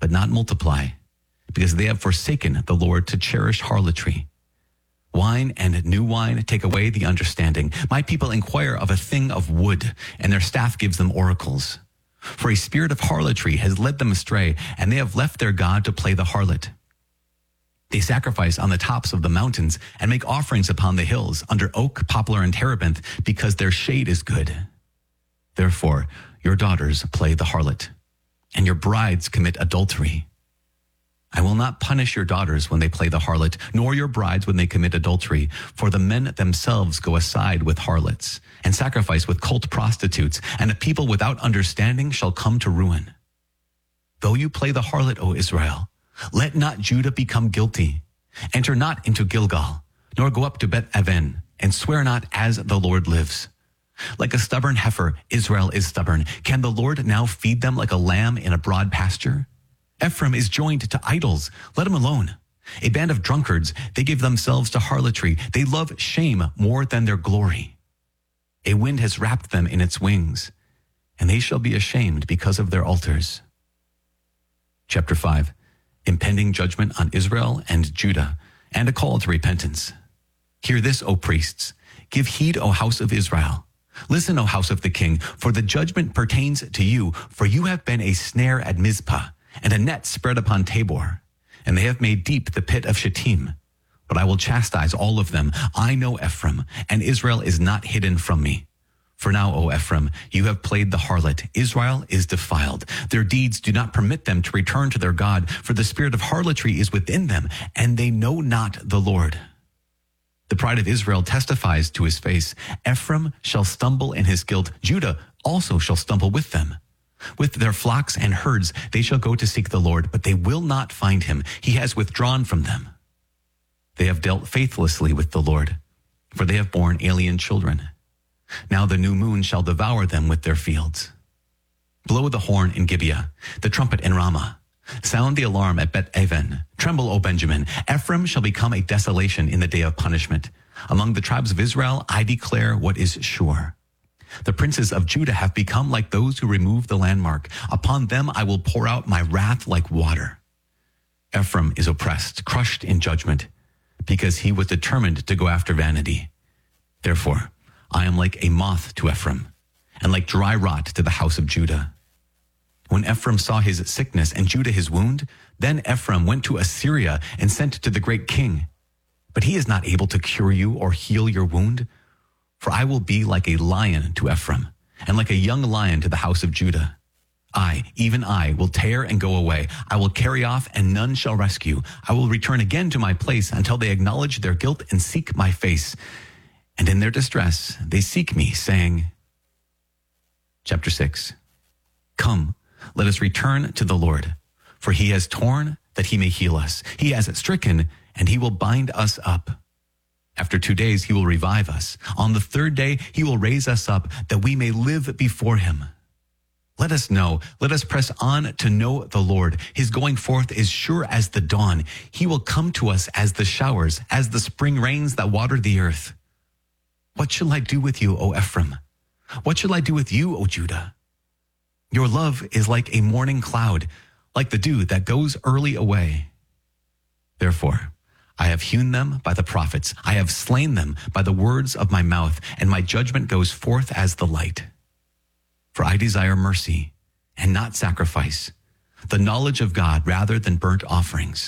but not multiply, because they have forsaken the Lord to cherish harlotry. Wine and new wine take away the understanding. My people inquire of a thing of wood, and their staff gives them oracles. For a spirit of harlotry has led them astray, and they have left their God to play the harlot. They sacrifice on the tops of the mountains and make offerings upon the hills under oak, poplar, and terebinth, because their shade is good. Therefore, your daughters play the harlot, and your brides commit adultery. I will not punish your daughters when they play the harlot, nor your brides when they commit adultery, for the men themselves go aside with harlots, and sacrifice with cult prostitutes, and a people without understanding shall come to ruin. Though you play the harlot, O Israel, let not Judah become guilty. Enter not into Gilgal, nor go up to Beth-aven, and swear not as the Lord lives. Like a stubborn heifer, Israel is stubborn. Can the Lord now feed them like a lamb in a broad pasture? Ephraim is joined to idols. Let him alone. A band of drunkards, they give themselves to harlotry. They love shame more than their glory. A wind has wrapped them in its wings, and they shall be ashamed because of their altars. Chapter 5. Impending judgment on Israel and Judah, and a call to repentance. Hear this, O priests. Give heed, O house of Israel. Listen, O house of the king, for the judgment pertains to you, for you have been a snare at Mizpah, and a net spread upon Tabor, and they have made deep the pit of Shittim. But I will chastise all of them. I know Ephraim, and Israel is not hidden from me. For now, O Ephraim, you have played the harlot. Israel is defiled. Their deeds do not permit them to return to their God, for the spirit of harlotry is within them, and they know not the Lord. The pride of Israel testifies to his face. Ephraim shall stumble in his guilt. Judah also shall stumble with them. With their flocks and herds they shall go to seek the Lord, but they will not find him. He has withdrawn from them. They have dealt faithlessly with the Lord, for they have borne alien children. Now the new moon shall devour them with their fields. Blow the horn in Gibeah, the trumpet in Ramah. Sound the alarm at Beth-aven. Tremble, O Benjamin. Ephraim shall become a desolation in the day of punishment. Among the tribes of Israel, I declare what is sure. The princes of Judah have become like those who remove the landmark. Upon them I will pour out my wrath like water. Ephraim is oppressed, crushed in judgment, because he was determined to go after vanity. Therefore, I am like a moth to Ephraim, and like dry rot to the house of Judah. When Ephraim saw his sickness and Judah his wound, then Ephraim went to Assyria and sent to the great king. But he is not able to cure you or heal your wound. For I will be like a lion to Ephraim, and like a young lion to the house of Judah. I, even I, will tear and go away. I will carry off, and none shall rescue. I will return again to my place until they acknowledge their guilt and seek my face. And in their distress, they seek me, saying, Chapter 6. Come, let us return to the Lord, for he has torn that he may heal us. He has stricken, and he will bind us up. After 2 days, he will revive us. On the third day, he will raise us up, that we may live before him. Let us know, let us press on to know the Lord. His going forth is sure as the dawn. He will come to us as the showers, as the spring rains that water the earth. What shall I do with you, O Ephraim? What shall I do with you, O Judah? Your love is like a morning cloud, like the dew that goes early away. Therefore, I have hewn them by the prophets. I have slain them by the words of my mouth, and my judgment goes forth as the light. For I desire mercy and not sacrifice, the knowledge of God rather than burnt offerings.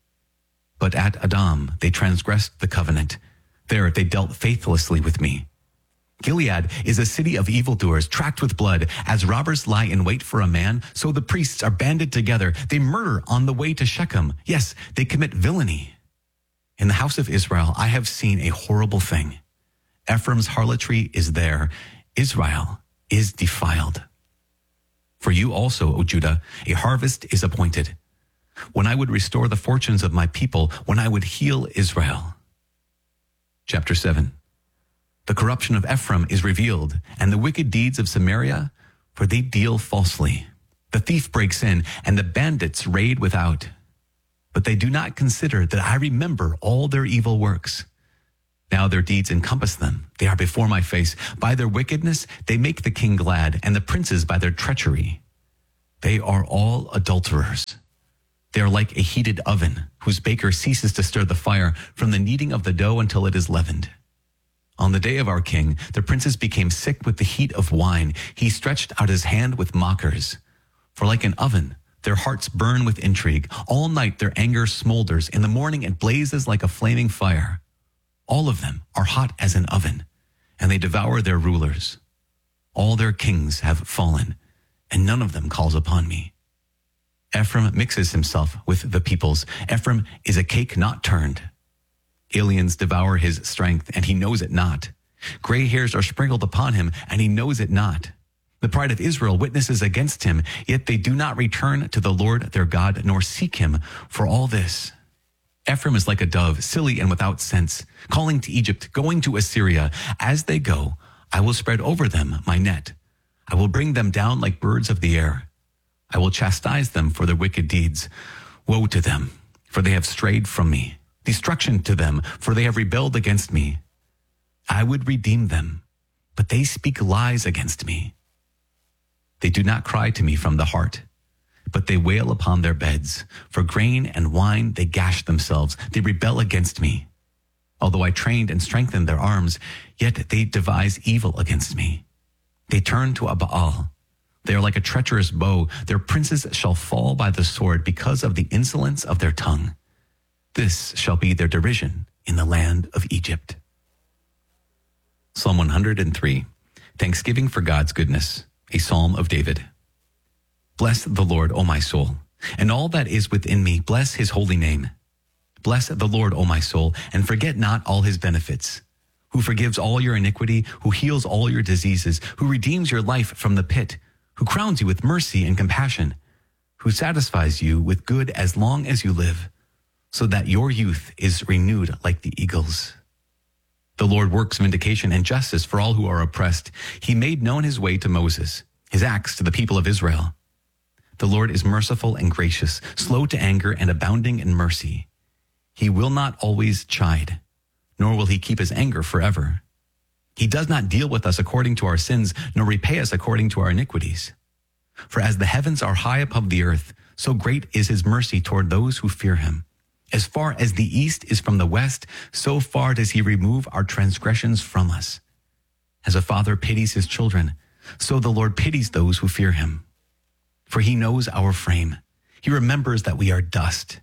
But at Adam they transgressed the covenant. There they dealt faithlessly with me. Gilead is a city of evildoers, tracked with blood. As robbers lie in wait for a man, so the priests are banded together. They murder on the way to Shechem. Yes, they commit villainy. In the house of Israel, I have seen a horrible thing. Ephraim's harlotry is there. Israel is defiled. For you also, O Judah, a harvest is appointed. When I would restore the fortunes of my people, when I would heal Israel. Chapter 7. The corruption of Ephraim is revealed, and the wicked deeds of Samaria, for they deal falsely. The thief breaks in, and the bandits raid without. But they do not consider that I remember all their evil works. Now their deeds encompass them. They are before my face. By their wickedness, they make the king glad, and the princes by their treachery. They are all adulterers. They are like a heated oven, whose baker ceases to stir the fire from the kneading of the dough until it is leavened. On the day of our king, the princes became sick with the heat of wine. He stretched out his hand with mockers. For like an oven, their hearts burn with intrigue. All night their anger smolders. In the morning it blazes like a flaming fire. All of them are hot as an oven, and they devour their rulers. All their kings have fallen, and none of them calls upon me. Ephraim mixes himself with the peoples. Ephraim is a cake not turned. Aliens devour his strength, and he knows it not. Gray hairs are sprinkled upon him, and he knows it not. The pride of Israel witnesses against him, yet they do not return to the Lord their God, nor seek him for all this. Ephraim is like a dove, silly and without sense, calling to Egypt, going to Assyria. As they go, I will spread over them my net. I will bring them down like birds of the air. I will chastise them for their wicked deeds. Woe to them, for they have strayed from me. Destruction to them, for they have rebelled against me. I would redeem them, but they speak lies against me. They do not cry to me from the heart, but they wail upon their beds. For grain and wine they gash themselves. They rebel against me. Although I trained and strengthened their arms, yet they devise evil against me. They turn to a Baal. They are like a treacherous bow. Their princes shall fall by the sword because of the insolence of their tongue. This shall be their derision in the land of Egypt. Psalm 103, Thanksgiving for God's goodness, a psalm of David. Bless the Lord, O my soul, and all that is within me, bless his holy name. Bless the Lord, O my soul, and forget not all his benefits, who forgives all your iniquity, who heals all your diseases, who redeems your life from the pit, who crowns you with mercy and compassion, who satisfies you with good as long as you live, so that your youth is renewed like the eagles. The Lord works vindication and justice for all who are oppressed. He made known his way to Moses, his acts to the people of Israel. The Lord is merciful and gracious, slow to anger and abounding in mercy. He will not always chide, nor will he keep his anger forever. He does not deal with us according to our sins, nor repay us according to our iniquities. For as the heavens are high above the earth, so great is his mercy toward those who fear him. As far as the east is from the west, so far does he remove our transgressions from us. As a father pities his children, so the Lord pities those who fear him. For he knows our frame. He remembers that we are dust.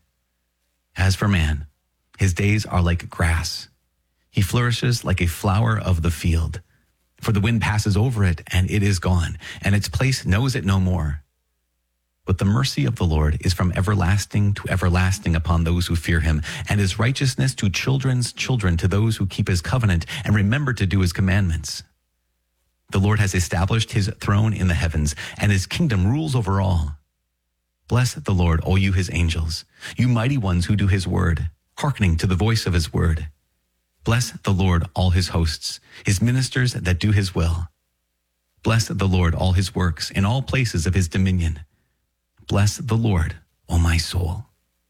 As for man, his days are like grass. He flourishes like a flower of the field. For the wind passes over it, and it is gone, and its place knows it no more. But the mercy of the Lord is from everlasting to everlasting upon those who fear him, and his righteousness to children's children, to those who keep his covenant and remember to do his commandments. The Lord has established his throne in the heavens, and his kingdom rules over all. Bless the Lord, all you his angels, you mighty ones who do his word, hearkening to the voice of his word. Bless the Lord, all his hosts, his ministers that do his will. Bless the Lord, all his works, in all places of his dominion. Bless the Lord, O my soul.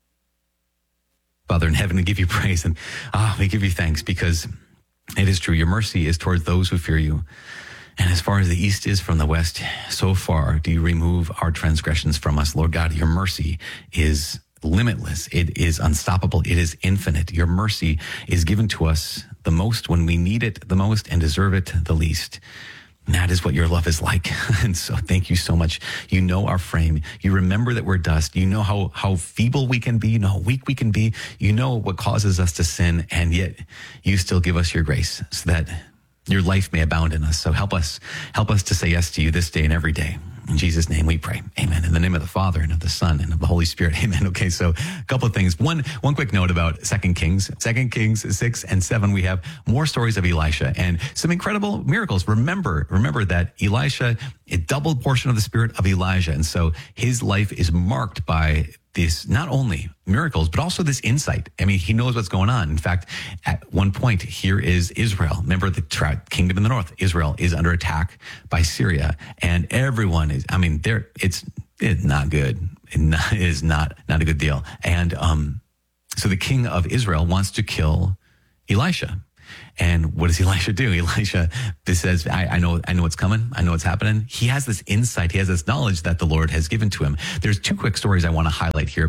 Father in heaven, we give you praise and we give you thanks, because it is true. Your mercy is towards those who fear you. And as far as the east is from the west, so far do you remove our transgressions from us. Lord God, your mercy is limitless. It is unstoppable. It is infinite. Your mercy is given to us the most when we need it the most and deserve it the least. And that is what your love is like. And so thank you so much. You know our frame. You remember that we're dust. You know how feeble we can be. You know how weak we can be. You know what causes us to sin. And yet you still give us your grace so that your life may abound in us. So help us to say yes to you this day and every day. In Jesus' name we pray. Amen. In the name of the Father and of the Son and of the Holy Spirit. Amen. Okay, so a couple of things. One quick note about 2 Kings. 2 Kings 6 and 7, we have more stories of Elisha and some incredible miracles. Remember that Elisha, a double portion of the spirit of Elijah. And so his life is marked by this, not only miracles, but also this insight. I mean, he knows what's going on. In fact, at one point, here is Israel. Remember the kingdom in the north. Israel is under attack by Syria, and everyone is, I mean, it's not good. It is not a good deal. And so the king of Israel wants to kill Elisha. And what does Elisha do? Elisha says, I know what's coming. I know what's happening. He has this insight. He has this knowledge that the Lord has given to him. There's two quick stories I want to highlight here about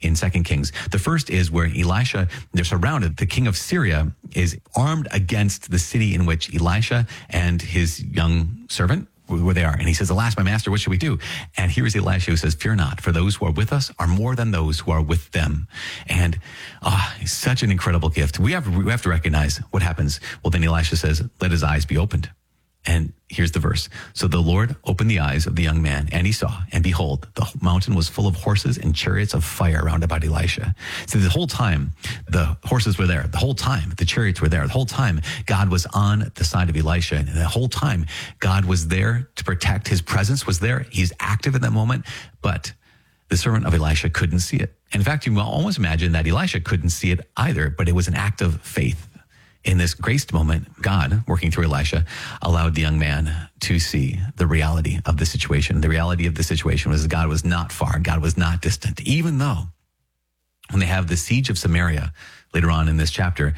in 2 Kings. The first is where Elisha, they're surrounded. The king of Syria is armed against the city in which Elisha and his young servant, where they are. And he says, alas, my master, what should we do? And here is Elisha who says, fear not, for those who are with us are more than those who are with them. And it's such an incredible gift. We have to recognize what happens. Well, then Elisha says, let his eyes be opened. And here's the verse. So the Lord opened the eyes of the young man, and he saw, and behold, the mountain was full of horses and chariots of fire round about Elisha. So the whole time, the horses were there. The whole time, the chariots were there. The whole time, God was on the side of Elisha. And the whole time, God was there to protect. His presence was there. He's active at that moment. But the servant of Elisha couldn't see it. In fact, you will almost imagine that Elisha couldn't see it either, but it was an act of faith. In this graced moment, God, working through Elisha, allowed the young man to see the reality of the situation. The reality of the situation was God was not far. God was not distant. Even though when they have the siege of Samaria later on in this chapter,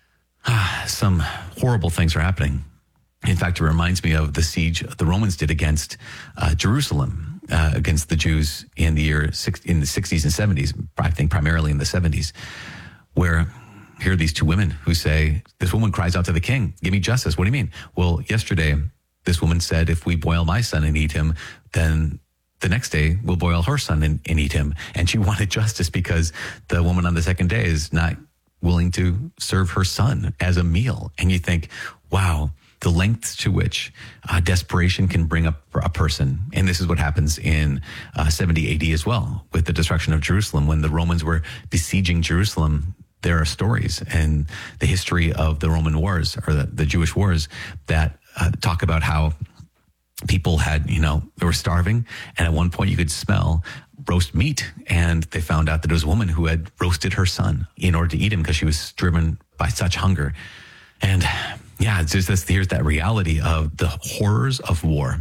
some horrible things are happening. In fact, it reminds me of the siege the Romans did against Jerusalem, against the Jews in the '60s and '70s, I think primarily in the '70s, where here are these two women who say, this woman cries out to the king, give me justice. What do you mean? Well, yesterday, this woman said, if we boil my son and eat him, then the next day we'll boil her son and eat him. And she wanted justice because the woman on the second day is not willing to serve her son as a meal. And you think, wow, the lengths to which desperation can bring up a person. And this is what happens in 70 AD as well, with the destruction of Jerusalem. When the Romans were besieging Jerusalem, there are stories in the history of the Roman wars or the Jewish wars that talk about how people had, they were starving. And at one point you could smell roast meat. And they found out that it was a woman who had roasted her son in order to eat him because she was driven by such hunger. And yeah, it's just here's that reality of the horrors of war.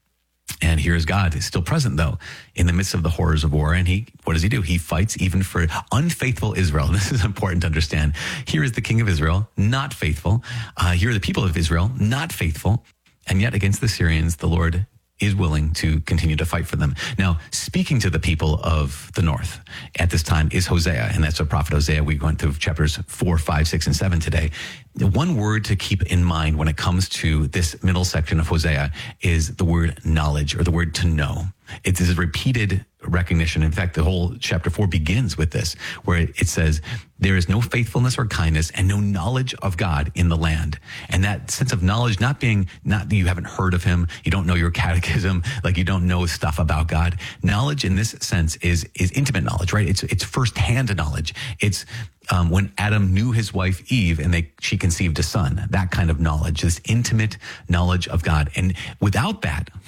And here's God. He's still present, though, in the midst of the horrors of war. And what does he do? He fights even for unfaithful Israel. This is important to understand. Here is the king of Israel, not faithful. Here are the people of Israel, not faithful. And yet against the Syrians, the Lord is willing to continue to fight for them. Now, speaking to the people of the north at this time is Hosea, and that's the prophet Hosea. We went through chapters 4, 5, 6, and 7 today. The one word to keep in mind when it comes to this middle section of Hosea is the word knowledge, or the word to know. It is a repeated recognition. In fact, the whole chapter 4 begins with this, where it says, there is no faithfulness or kindness and no knowledge of God in the land. And that sense of knowledge not that you haven't heard of him, you don't know your catechism, like you don't know stuff about God. Knowledge in this sense is intimate knowledge, right? It's firsthand knowledge. It's when Adam knew his wife Eve and she conceived a son, that kind of knowledge, this intimate knowledge of God. And without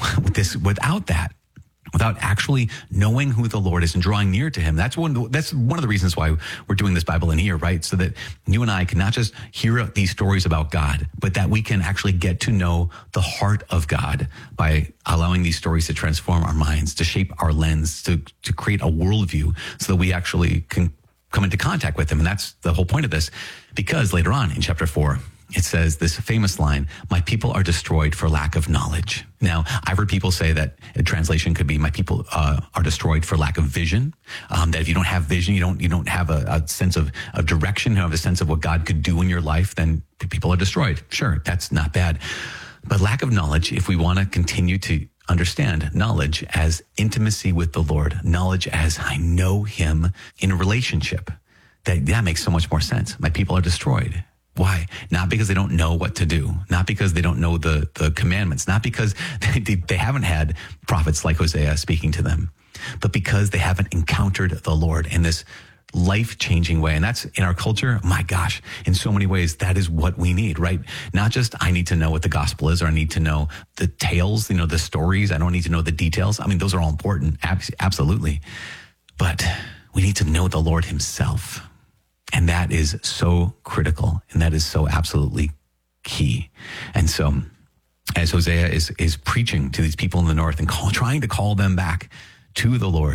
actually knowing who the Lord is and drawing near to him, that's one of the reasons why we're doing this Bible in here, right? So that you and I can not just hear these stories about God, but that we can actually get to know the heart of God by allowing these stories to transform our minds, to shape our lens, to create a worldview so that we actually can come into contact with him. And that's the whole point of this, because later on in chapter 4, it says this famous line, my people are destroyed for lack of knowledge. Now, I've heard people say that a translation could be, my people are destroyed for lack of vision. That if you don't have vision, you don't have a sense of direction, you don't have a sense of what God could do in your life, then people are destroyed. Sure, that's not bad. But lack of knowledge, if we want to continue to understand knowledge as intimacy with the Lord, knowledge as I know him in a relationship, that makes so much more sense. My people are destroyed. Why? Not because they don't know what to do, not because they don't know the commandments, not because they haven't had prophets like Hosea speaking to them, but because they haven't encountered the Lord in this life-changing way. And that's in our culture, my gosh, in so many ways, that is what we need, right? Not just I need to know what the gospel is, or I need to know the tales, the stories. I don't need to know the details. I mean, those are all important, absolutely. But we need to know the Lord himself. And that is so critical, and that is so absolutely key. And so as Hosea is preaching to these people in the north and trying to call them back to the Lord,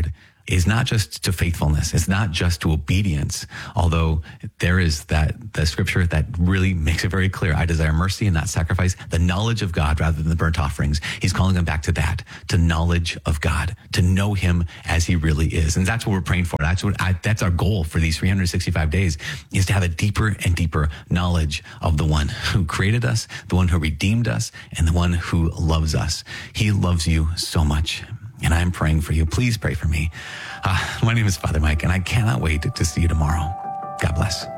is not just to faithfulness. It's not just to obedience, although there is the scripture that really makes it very clear. I desire mercy and not sacrifice, the knowledge of God rather than the burnt offerings. He's calling them back to that, to knowledge of God, to know him as he really is. And that's what we're praying for. That's our goal for these 365 days, is to have a deeper and deeper knowledge of the one who created us, the one who redeemed us, and the one who loves us. He loves you so much. And I'm praying for you. Please pray for me. My name is Father Mike, and I cannot wait to see you tomorrow. God bless.